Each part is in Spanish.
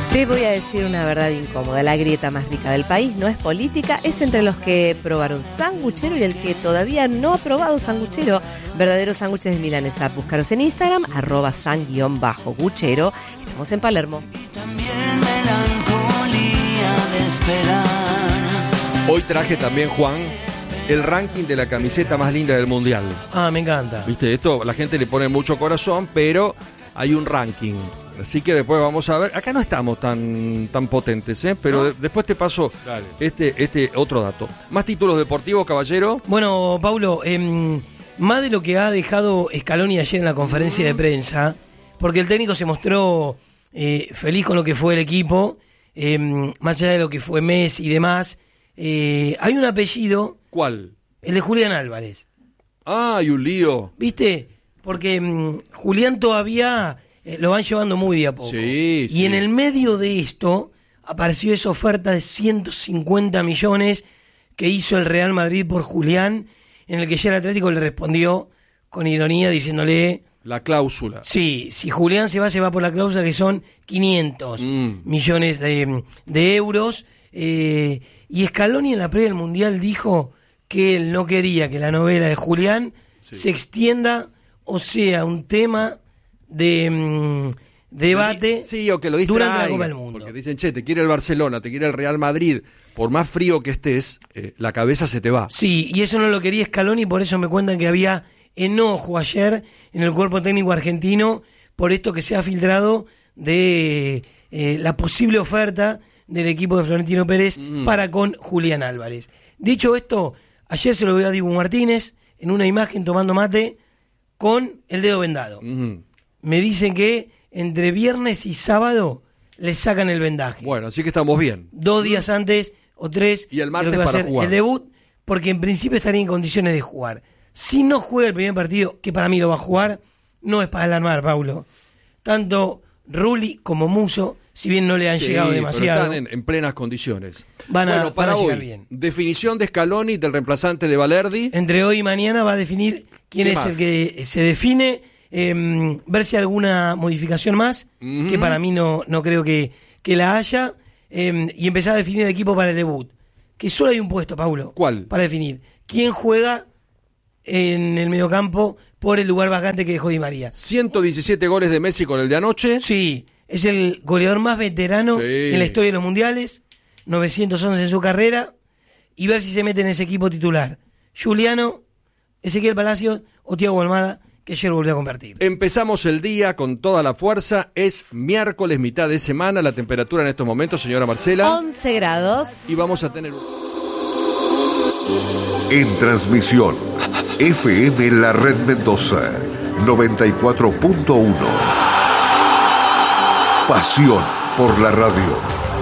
Te voy a decir una verdad incómoda. La grieta más rica del país no es política, es entre los que probaron sanguchero y el que todavía no ha probado sanguchero. Verdaderos sándwiches de milanesa. Búscaros en Instagram, @san_guchero. Estamos en Palermo. También melancolía de esperar. Hoy traje también, Juan, el ranking de la camiseta más linda del Mundial. Ah, me encanta. Viste, esto la gente le pone mucho corazón, pero hay un ranking. Así que después vamos a ver. Acá no estamos tan potentes, pero ¿no? Después te paso este otro dato. ¿Más títulos deportivos, caballero? Bueno, Paulo, más de lo que ha dejado Scaloni ayer en la conferencia de prensa, porque el técnico se mostró feliz con lo que fue el equipo, más allá de lo que fue Messi y demás. Hay un apellido. ¿Cuál? El de Julián Álvarez. Ah, hay un lío. ¿Viste? Porque Julián todavía lo van llevando muy de a poco. Sí, y en el medio de esto apareció esa oferta de 150 millones que hizo el Real Madrid por Julián, en el que ya el Atlético le respondió con ironía diciéndole... La cláusula. Sí, si Julián se va por la cláusula, que son 500 millones de euros. Y Scaloni en la previa del Mundial dijo que él no quería que la novela de Julián se extienda o sea un tema de debate o que lo distraiga, durante la Copa del Mundo. Porque dicen, che, te quiere el Barcelona, te quiere el Real Madrid, por más frío que estés, la cabeza se te va. Sí, y eso no lo quería Scaloni, por eso me cuentan que había enojo ayer en el cuerpo técnico argentino por esto que se ha filtrado de la posible oferta del equipo de Florentino Pérez para con Julián Álvarez. Dicho esto, ayer se lo veo a Dibu Martínez en una imagen tomando mate con el dedo vendado. Me dicen que entre viernes y sábado le sacan el vendaje. Bueno, así que estamos bien. 2 días antes o 3 y el martes de lo que va para a ser jugar el debut, porque en principio estaría en condiciones de jugar. Si no juega el primer partido, que para mí lo va a jugar, no es para alarmar, Paulo. Tanto Rulli como Musso, si bien no le han llegado demasiado, pero están en plenas condiciones. Van a llegar hoy, bien. Definición de Scaloni del reemplazante de Valerdi. Entre hoy y mañana va a definir quién es el que se define, ver si hay alguna modificación más, que para mí no creo que la haya, y empezar a definir el equipo para el debut. Que solo hay un puesto, Paulo. ¿Cuál? Para definir quién juega en el mediocampo por el lugar vacante que dejó Di María. 117 goles de Messi con el de anoche. Sí, es el goleador más veterano en la historia de los mundiales, 911 en su carrera, y ver si se mete en ese equipo titular. Juliano, Ezequiel Palacios o Thiago Almada, que ayer volvió a convertir. Empezamos el día con toda la fuerza. Es miércoles, mitad de semana. La temperatura en estos momentos, señora Marcela, 11 grados. Y vamos a tener... En transmisión, FM La Red Mendoza, 94.1. Pasión por la radio.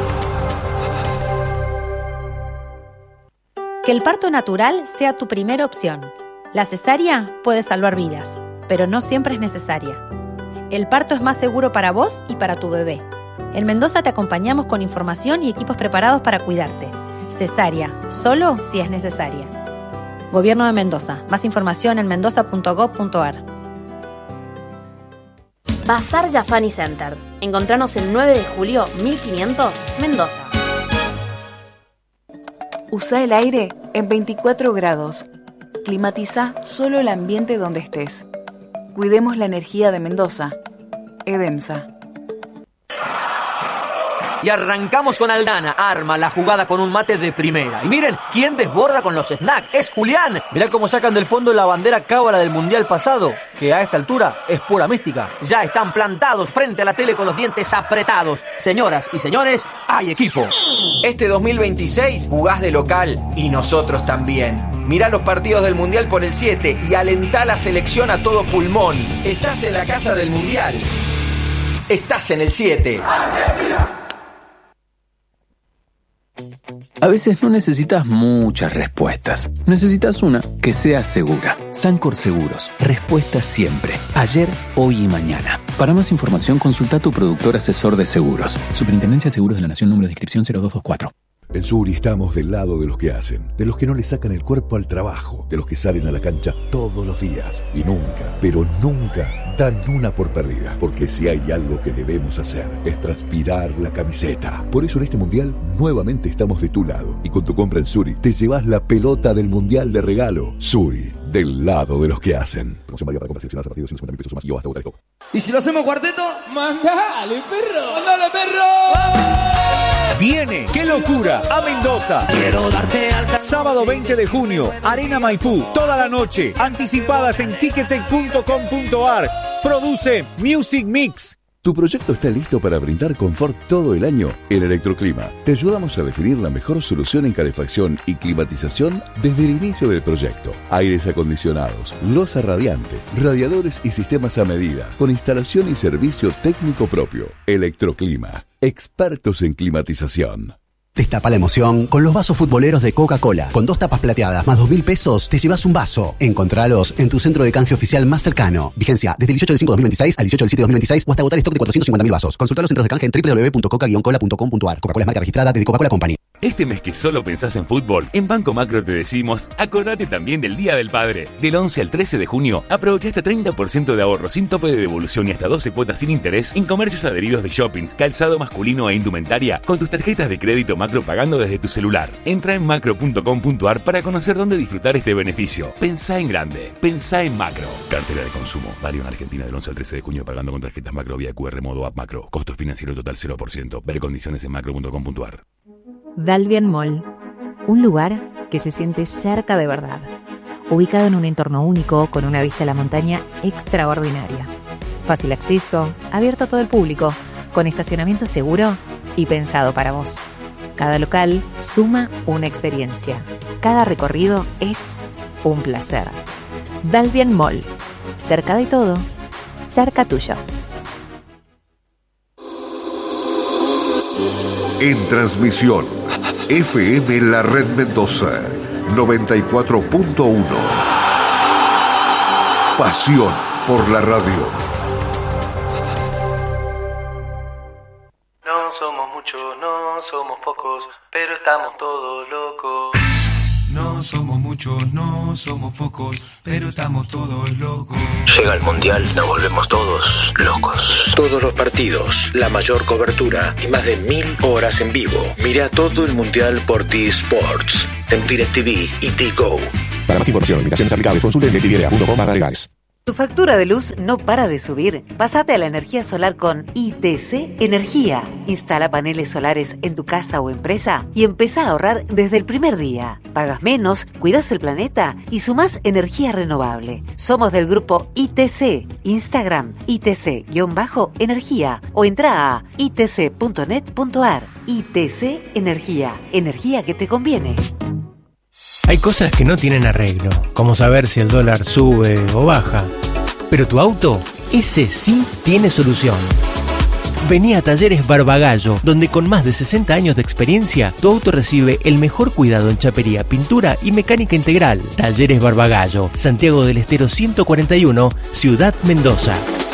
Que el parto natural sea tu primera opción. La cesárea puede salvar vidas, pero no siempre es necesaria. El parto es más seguro para vos y para tu bebé. En Mendoza te acompañamos con información y equipos preparados para cuidarte. Cesárea, solo si es necesaria. Gobierno de Mendoza. Más información en mendoza.gov.ar. Bazar Jafani Center. Encontranos el 9 de julio 1500, Mendoza. Usa el aire en 24 grados. Climatiza solo el ambiente donde estés. Cuidemos la energía de Mendoza. Edemsa. Y arrancamos con Aldana, arma la jugada con un mate de primera. Y miren, ¿quién desborda con los snacks? ¡Es Julián! Mirá cómo sacan del fondo la bandera cábala del Mundial pasado, que a esta altura es pura mística. Ya están plantados frente a la tele con los dientes apretados. Señoras y señores, hay equipo. Este 2026 jugás de local y nosotros también. Mirá los partidos del Mundial por el 7 y alentá la selección a todo pulmón. Estás en la casa del Mundial. Estás en el 7. A veces no necesitas muchas respuestas. Necesitas una que sea segura. Sancor Seguros. Respuesta siempre. Ayer, hoy y mañana. Para más información, consulta a tu productor asesor de seguros. Superintendencia de Seguros de la Nación, número de inscripción 0224. En Suri estamos del lado de los que hacen, de los que no le sacan el cuerpo al trabajo, de los que salen a la cancha todos los días y nunca, pero nunca dan una por perdida, porque si hay algo que debemos hacer es transpirar la camiseta. Por eso en este mundial nuevamente estamos de tu lado y con tu compra en Suri te llevas la pelota del mundial de regalo. Suri, del lado de los que hacen. Promoción válida para compras seleccionadas a partir de 150.000 pesos o más y hasta votar el copo. ¿Y si lo hacemos cuarteto? ¡Mandale, perro! ¡Mandale, perro! Viene, qué locura, a Mendoza. Quiero darte alta. Sábado 20 de junio, Arena Maipú, toda la noche. Anticipadas en ticketek.com.ar. Produce Music Mix. ¿Tu proyecto está listo para brindar confort todo el año? En Electroclima te ayudamos a definir la mejor solución en calefacción y climatización desde el inicio del proyecto. Aires acondicionados, losa radiante, radiadores y sistemas a medida, con instalación y servicio técnico propio. Electroclima, expertos en climatización. Destapa la emoción con los vasos futboleros de Coca-Cola. Con 2 tapas plateadas más 2.000 pesos, te llevas un vaso. Encontralos en tu centro de canje oficial más cercano. Vigencia desde el 18 del 5 de 2026 al 18 del 7 de 2026 o hasta agotar stock de 450.000 vasos. Consulta los centros de canje en www.coca-cola.com.ar. Coca-Cola es marca registrada de Coca-Cola Company. Este mes que solo pensás en fútbol, en Banco Macro te decimos, acordate también del Día del Padre. Del 11 al 13 de junio, aprovecha hasta 30% de ahorro sin tope de devolución y hasta 12 cuotas sin interés en comercios adheridos de shoppings, calzado masculino e indumentaria con tus tarjetas de crédito Macro pagando desde tu celular. Entra en macro.com.ar para conocer dónde disfrutar este beneficio. Pensá en grande, pensá en Macro. Cartera de consumo, válido en Argentina del 11 al 13 de junio pagando con tarjetas Macro vía QR modo app Macro. Costo financiero total 0%. Ver condiciones en macro.com.ar. Dalvian Mall, un lugar que se siente cerca de verdad, ubicado en un entorno único con una vista a la montaña extraordinaria, fácil acceso, abierto a todo el público, con estacionamiento seguro y pensado para vos. Cada local suma una experiencia, cada recorrido es un placer. Dalvian Mall, cerca de todo, cerca tuyo. En transmisión, FM La Red Mendoza, 94.1. Pasión por la radio. No somos muchos, no somos pocos, pero estamos todos locos. No somos muchos, no somos pocos, pero estamos todos locos. Llega el Mundial, nos volvemos todos locos. Todos los partidos, la mayor cobertura y más de 1000 horas en vivo. Mira todo el Mundial por T-Sports, en DirecTV y T-Go. Para más información, limitaciones aplicables, consulte en dtv.com/legales. ¿Tu factura de luz no para de subir? Pásate a la energía solar con ITC Energía. Instala paneles solares en tu casa o empresa y empezá a ahorrar desde el primer día. Pagas menos, cuidas el planeta y sumás energía renovable. Somos del grupo ITC. Instagram ITC-energía o entra a itc.net.ar. ITC Energía. Energía que te conviene. Hay cosas que no tienen arreglo, como saber si el dólar sube o baja. Pero tu auto, ese sí tiene solución. Vení a Talleres Barbagallo, donde con más de 60 años de experiencia, tu auto recibe el mejor cuidado en chapería, pintura y mecánica integral. Talleres Barbagallo, Santiago del Estero 141, Ciudad Mendoza.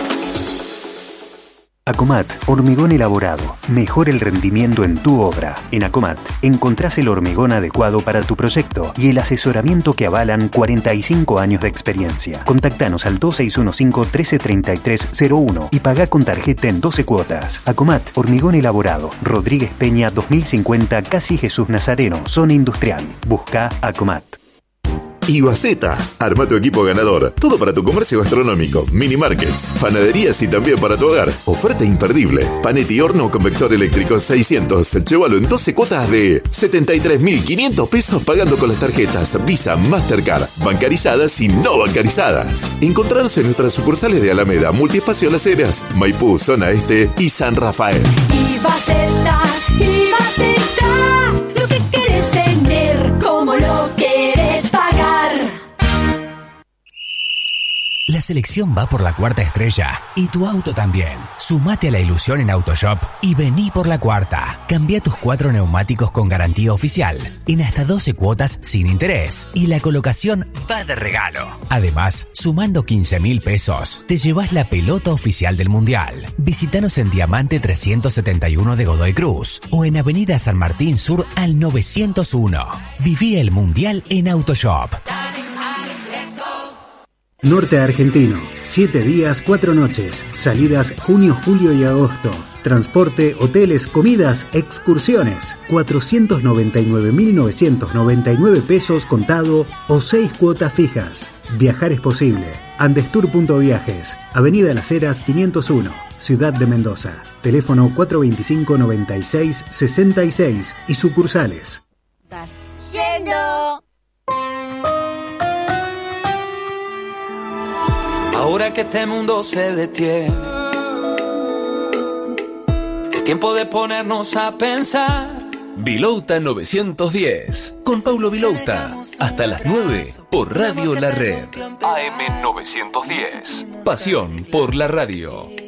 Acomat, hormigón elaborado. Mejora el rendimiento en tu obra. En Acomat encontrás el hormigón adecuado para tu proyecto y el asesoramiento que avalan 45 años de experiencia. Contactanos al 2615-133301 y pagá con tarjeta en 12 cuotas. Acomat, hormigón elaborado. Rodríguez Peña 2050, Casi Jesús Nazareno, Zona Industrial. Busca Acomat. Ibaceta, arma tu equipo ganador. Todo para tu comercio gastronómico, mini markets, panaderías y también para tu hogar. Oferta imperdible. Panetti horno con vector eléctrico 600. Llévalo en 12 cuotas de 73.500 pesos pagando con las tarjetas Visa, Mastercard, bancarizadas y no bancarizadas. Encontranos en nuestras sucursales de Alameda, Multiespacio Las Heras, Maipú, Zona Este y San Rafael. Ibaceta, Ibaceta, lo que quieres tener, como lo quieres pagar. La selección va por la cuarta estrella y tu auto también. Sumate a la ilusión en Autoshop y vení por la cuarta. Cambia tus 4 neumáticos con garantía oficial en hasta 12 cuotas sin interés y la colocación va de regalo. Además, sumando 15.000 pesos, te llevas la pelota oficial del Mundial. Visítanos en Diamante 371 de Godoy Cruz o en Avenida San Martín Sur al 901. Viví el Mundial en Autoshop. Norte Argentino, 7 días, 4 noches, salidas junio, julio y agosto. Transporte, hoteles, comidas, excursiones. 499.999 pesos contado o 6 cuotas fijas. Viajar es posible. Andestour.viajes, Avenida Las Heras 501, Ciudad de Mendoza. Teléfono 425-96-66 y sucursales. Yendo. Ahora que este mundo se detiene, es tiempo de ponernos a pensar. Vilouta 910, con Paulo Vilouta, hasta las 9 por Radio La Red. AM 910, pasión por la radio.